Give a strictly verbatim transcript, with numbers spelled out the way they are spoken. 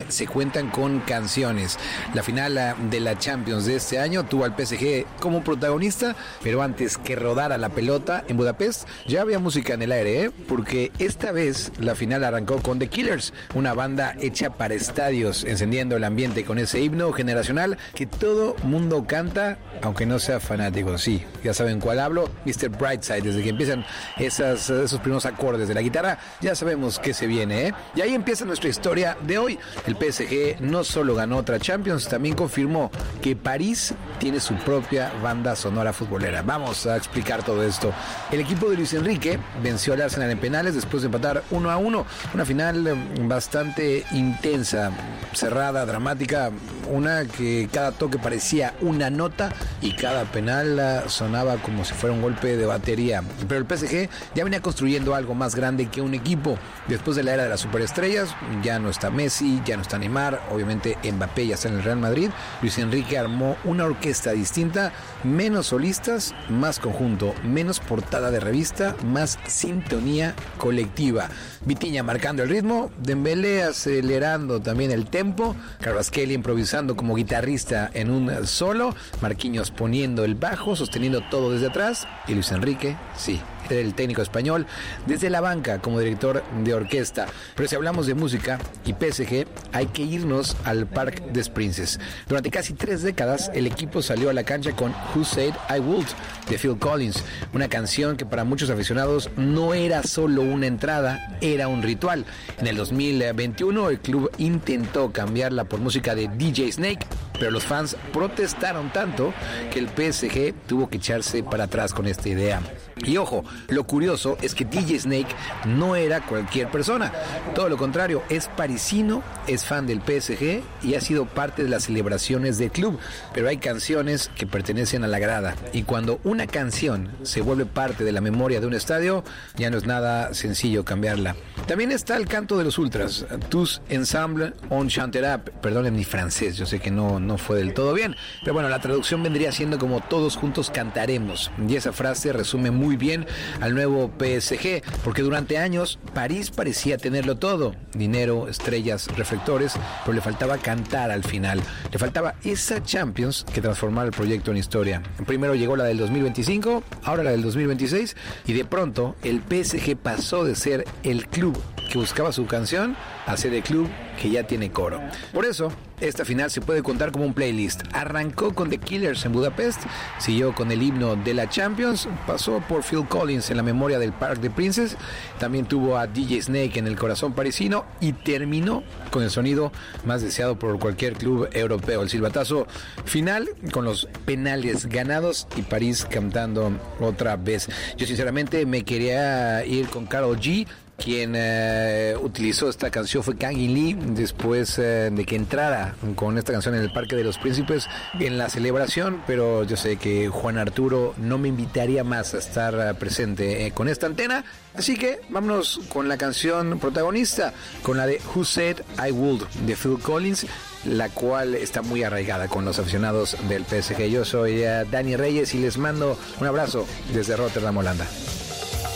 se cuentan con canciones. La final de la Champions de este año tuvo al P S G como protagonista, pero antes que rodara la pelota en Budapest, ya había música en el aire, ¿eh? Porque esta vez la final arrancó con The Killers, una banda hecha para estadios, encendiendo el ambiente con ese himno generacional que todo mundo canta, aunque no sea fanático. Sí, ya saben cuál hablo, mister Brightside. Desde que empiezan esas, esos primeros acordes de la guitarra, ya sabemos qué se viene, ¿eh? Y ahí empieza nuestra historia de hoy. El P S G no solo ganó otra Champions, también confirmó que París tiene su propia banda sonora futbolera. Vamos a explicar todo esto. El equipo de Luis Enrique venció al Arsenal en penales después de empatar uno a uno. Una final bastante intensa, cerrada, dramática, una que cada toque parecía una nota y cada penal sonaba como si fuera un golpe de batería. Pero el P S G ya venía construyendo algo más grande que un equipo. Después de la era de las superestrellas, ya no está Messi, ya no está Neymar, obviamente Mbappé ya está en el Real Madrid. Luis Enrique armó una orquesta distinta, menos solistas, más conjunto, menos portada de revista, más sintonía colectiva. Vitinha marcando el ritmo, Dembélé acelerando también el tempo, Kvaratskhelia improvisando como guitarrista en un solo, Marquinhos poniendo el bajo, sosteniendo todo desde atrás, y Luis Enrique, sí, era el técnico español, desde la banca como director de orquesta. Pero si hablamos de música y P S G, hay que irnos al Parc des Princes. Durante casi tres décadas, el equipo salió a la cancha con Who Said I Would, de Phil Collins, una canción que para muchos aficionados no era solo una entrada, era un ritual. En el dos mil veintiuno, el club intentó cambiarla por música de D J Snake, pero los fans protestaron tanto que el P S G tuvo que echarse para atrás con esta idea. Y ojo, lo curioso es que D J Snake no era cualquier persona, todo lo contrario, es parisino, es fan del P S G y ha sido parte de las celebraciones del club, pero hay canciones que pertenecen a la grada, y cuando una canción se vuelve parte de la memoria de un estadio, ya no es nada sencillo cambiarla. También está el canto de los ultras, Tous ensemble on chantera, perdonen mi francés, yo sé que no, no fue del todo bien, pero bueno, la traducción vendría siendo como todos juntos cantaremos, y esa frase resume muy bien al nuevo P S G, porque durante años París parecía tenerlo todo, dinero, estrellas, reflectores, pero le faltaba cantar al final, le faltaba esa Champions que transformara el proyecto en historia. Primero llegó la del dos mil veinticinco, ahora la del dos mil veintiséis, y de pronto el P S G pasó de ser el club que buscaba su canción a ser el club que ya tiene coro. Por eso, esta final se puede contar como un playlist. Arrancó con The Killers en Budapest, siguió con el himno de la Champions, pasó por Phil Collins en la memoria del Parc des Princes, también tuvo a D J Snake en el corazón parisino y terminó con el sonido más deseado por cualquier club europeo. El silbatazo final con los penales ganados y París cantando otra vez. Yo sinceramente me quería ir con Karol G. Quien eh, utilizó esta canción fue Kang In Lee después eh, de que entrara con esta canción en el Parque de los Príncipes en la celebración, pero yo sé que Juan Arturo no me invitaría más a estar presente eh, con esta antena, así que vámonos con la canción protagonista, con la de Who Said I Would de Phil Collins, la cual está muy arraigada con los aficionados del P S G. Yo soy uh, Dani Reyes y les mando un abrazo desde Rotterdam, Holanda.